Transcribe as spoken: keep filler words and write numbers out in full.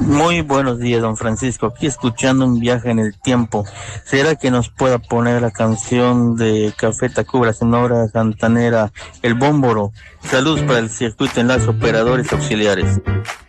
Muy buenos días, don Francisco. Aquí escuchando un viaje en el tiempo. ¿Será que nos pueda poner la canción de Café Tacuba, Sonora Santanera, El Bómboro? Saludos para el circuito Enlace Operadores Auxiliares.